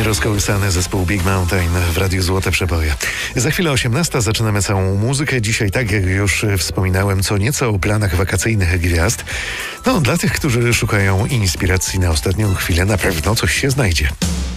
Rozkołysany zespół Big Mountain w Radiu Złote Przeboje. Za chwilę 18 zaczynamy całą muzykę. Dzisiaj, tak jak już wspominałem, co nieco o planach wakacyjnych gwiazd. No, dla tych, którzy szukają inspiracji na ostatnią chwilę, na pewno coś się znajdzie.